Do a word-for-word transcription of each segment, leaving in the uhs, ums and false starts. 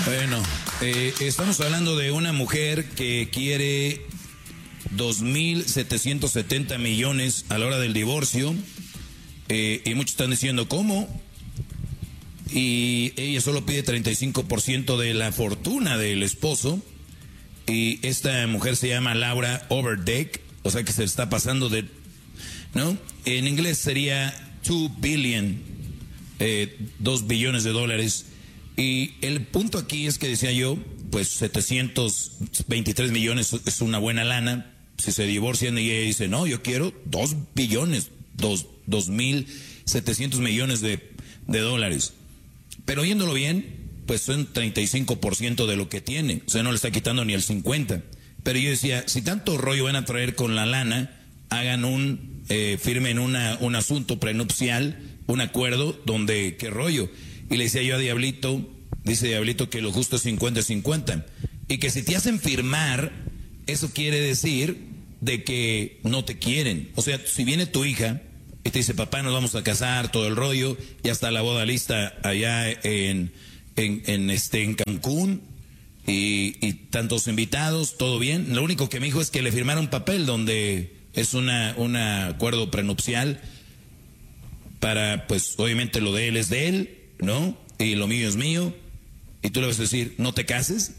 Bueno, eh, estamos hablando de una mujer que quiere dos mil setecientos setenta millones a la hora del divorcio. Eh, y muchos están diciendo, ¿cómo? Y ella solo pide treinta y cinco por ciento de la fortuna del esposo. Y esta mujer se llama Laura Overdeck, o sea que se está pasando de, ¿no? En inglés sería two billion, eh, dos billones de dólares. Y el punto aquí es que decía yo, pues setecientos veintitrés millones es una buena lana. Si se divorcian y ella dice, no, yo quiero dos billones, dos, dos mil setecientos millones de, de dólares. Pero oyéndolo bien, pues son treinta y cinco por ciento de lo que tiene. O sea, no le está quitando ni el cincuenta por ciento. Pero yo decía, si tanto rollo van a traer con la lana, hagan un, eh, firmen una, un asunto prenupcial, un acuerdo donde, ¿qué rollo? Y le decía yo a Diablito, dice Diablito que lo justo es cincuenta cincuenta. Y que si te hacen firmar, eso quiere decir de que no te quieren. O sea, si viene tu hija y te dice, papá, nos vamos a casar, todo el rollo, ya está la boda lista allá en, en, en, este, en Cancún, y, y tantos invitados, todo bien. Lo único que me dijo es que le firmaron un papel donde es una, un acuerdo prenupcial para, pues, obviamente lo de él es de él, ¿no? Y lo mío es mío. Y tú le vas a decir, ¿no te cases?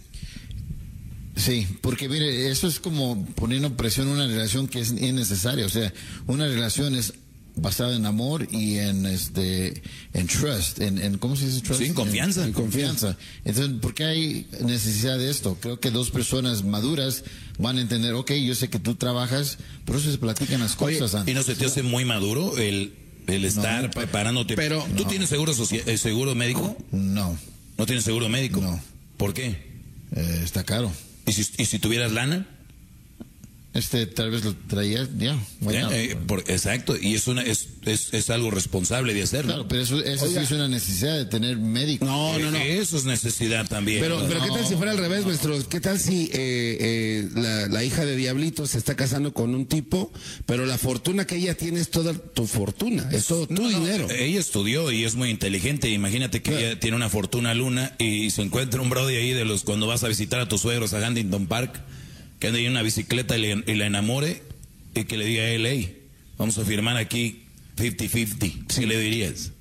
Sí, porque mire, eso es como poniendo presión en una relación que es innecesaria. O sea, una relación es basada en amor y en este en trust, en, en ¿cómo se dice trust? Sí, en confianza. En, en confianza. Entonces, ¿por qué hay necesidad de esto? Creo que dos personas maduras van a entender, ok, yo sé que tú trabajas, por eso se platican las cosas. Oye, ¿y no se te hace muy maduro el, el estar no, preparándote? Pero, ¿tú no. tienes seguro, socia- seguro médico? No. ¿No tienes seguro médico? No. ¿Por qué? Eh, está caro. ¿Y si, y si tuvieras lana? Este, tal vez lo traía, ya. Yeah, eh, por, exacto, y es una es, es, es algo responsable de hacerlo. Claro, pero eso, eso sí es una necesidad de tener médico. No, no, no. Eh, eso es necesidad también. Pero, pero No. ¿qué tal si fuera al revés, maestro? ¿Qué tal si eh, eh, la, la hija de Diablito se está casando con un tipo, pero la fortuna que ella tiene es toda tu fortuna, es todo tu No, no, dinero? ella estudió y es muy inteligente. Imagínate que ella tiene una fortuna luna y se encuentra un brody ahí de los cuando vas a visitar a tus suegros a Huntington Park, que ande en una bicicleta y, le, y la enamore, y que le diga a él, hey, vamos a firmar aquí cincuenta cincuenta. ¿Sí le dirías?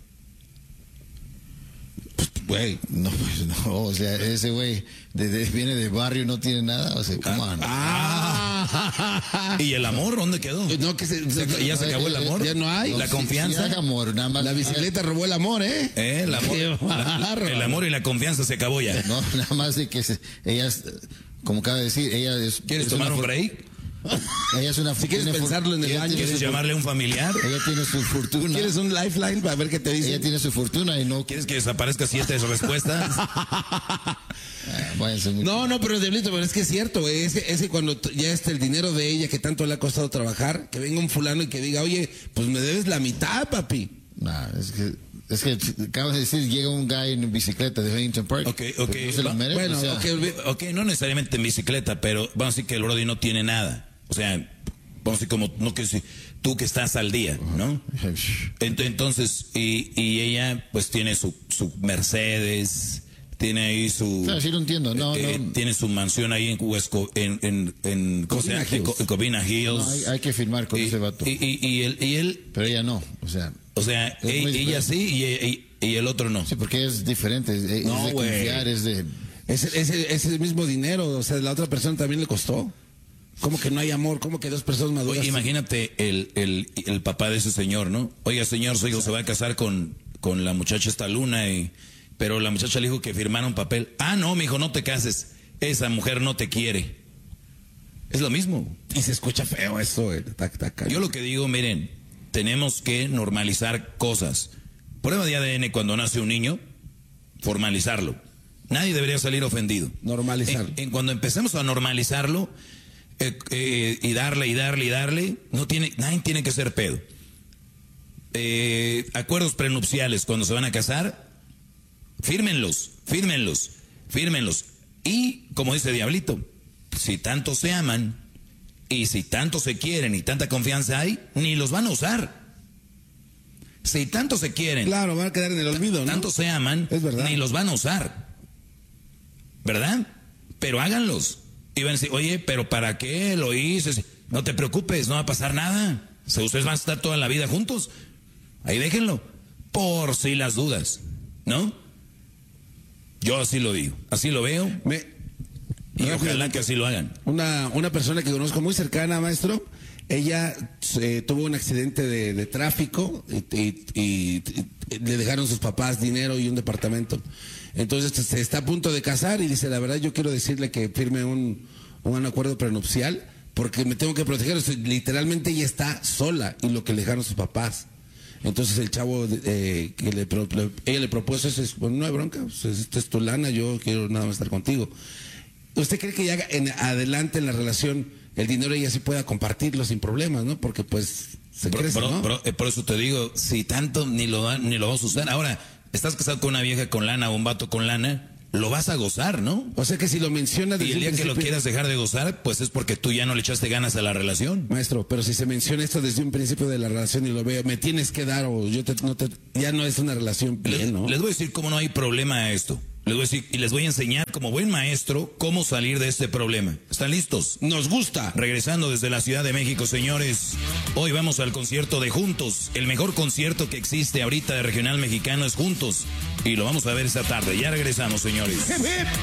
Güey, no, pues no, o sea, ese güey de, de- viene de barrio y no tiene nada, o sea, come on. Ah, ¿Y el amor dónde quedó? no, que se, se- ¿Ya se acabó el amor? Ya no hay. ¿La Sí, confianza? sí, haga amor, nada más. La bicicleta robó el amor, ¿eh? Eh, el, amor, Qué la- bárbaro. el amor y la confianza se acabó ya. No, nada más de que se- ella es, como acaba de decir, ella es... ¿Quieres es tomar una un for- break? Ella es una... Si quieres tiene for- pensarlo en el ella baño, tiene ¿Quieres su- llamarle a un familiar? Ella tiene su fortuna. ¿Quieres un lifeline para ver qué te Ella dice? tiene su fortuna y no... ¿Quieres que desaparezca siete de sus respuestas? Ah, váyanse mucho. No, no, pero Diablito, pero es que es cierto, güey. Ese, ese cuando t- ya está el dinero de ella que tanto le ha costado trabajar, que venga un fulano y que diga, oye, pues me debes la mitad, papi. Nah, es que... Es que acabas de decir, llega un guy en bicicleta de Huntington Park. Ok, ok. No se lo Va- merece, bueno, o sea, Ok, olvi- ok, no necesariamente en bicicleta, pero vamos a decir que el brody no tiene nada. O sea, vamos a decir como, no que si tú que estás al día, ¿no? Ent- Entonces, y, y ella pues tiene su, su Mercedes, tiene ahí su... Claro, sí lo entiendo, no, eh, no. Tiene su mansión ahí en Huesco, en, en, en, ¿cómo se Covina llama? En Co- Hills. en Covina Hills. No, hay, hay que firmar con y, ese vato. y, y, y él, y él, Pero ella no, o sea... o sea, Es e- muy ella diferente. sí y, y, y el otro no. Sí, porque es diferente, es, es No, de güey. confiar, es de... Es, es, es el mismo dinero, o sea, la otra persona también le costó. ¿Cómo que no hay amor? ¿Cómo que dos personas maduras? Oye, imagínate el, el, el papá de ese señor, ¿no? Oiga, señor, su hijo se va a casar con, con la muchacha esta Luna, y, pero la muchacha le dijo que firmara un papel. Ah, no, mi hijo, no te cases. Esa mujer no te quiere. Es lo mismo. Y se escucha feo eso, güey. Tac, tac, tac. Yo lo que digo, miren, tenemos que normalizar cosas. Prueba de A D N cuando nace un niño, formalizarlo. Nadie debería salir ofendido. Normalizarlo. En, en cuando empecemos a normalizarlo eh, eh, y darle y darle y darle, no tiene, nadie tiene que ser pedo. Eh, acuerdos prenupciales cuando se van a casar, fírmenlos, fírmenlos, fírmenlos. Y como dice Diablito, si tanto se aman y si tanto se quieren y tanta confianza hay, ni los van a usar. Si tanto se quieren, Claro, van a quedar en el olvido, ¿no? tanto se aman, Es verdad. ni los van a usar. ¿verdad? Pero háganlos. Y van a decir, oye, ¿pero para qué lo hice? No te preocupes, no va a pasar nada. O sea, ustedes van a estar toda la vida juntos. Ahí déjenlo. Por si las dudas, ¿no? Yo así lo digo, así lo veo. Me, y ojalá que así lo hagan. Una, una persona que conozco muy cercana, maestro, ella eh, tuvo un accidente de, de tráfico y, y, y, y le dejaron sus papás dinero y un departamento. Entonces se está a punto de casar y dice, la verdad yo quiero decirle que firme un, un acuerdo prenupcial porque me tengo que proteger. O sea, literalmente ella está sola y lo que le dejaron sus papás. Entonces el chavo eh, que le, le, ella le propuso eso, es, bueno, no hay bronca, pues, esta es tu lana, yo quiero nada más estar contigo. ¿Usted cree que ya en adelante en la relación el dinero ella sí pueda compartirlo sin problemas, ¿no? Porque pues se por, crece, por, ¿no? Por, por eso te digo, si tanto ni lo, da, ni lo vas a usar. Ahora, estás casado con una vieja con lana o un vato con lana, lo vas a gozar, ¿no? O sea que si lo menciona desde y el día que lo quieras dejar de gozar, pues es porque tú ya no le echaste ganas a la relación. Maestro, pero si se menciona esto desde un principio de la relación y lo veo, me tienes que dar o yo te, no te, ya no es una relación bien, les, ¿no? Les voy a decir cómo no hay problema a esto. Les voy a decir y les voy a enseñar como buen maestro cómo salir de este problema. ¿Están listos? Nos gusta. Regresando desde la Ciudad de México, señores. Hoy vamos al concierto de Juntos. El mejor concierto que existe ahorita de regional mexicano es Juntos. Y lo vamos a ver esta tarde. Ya regresamos, señores.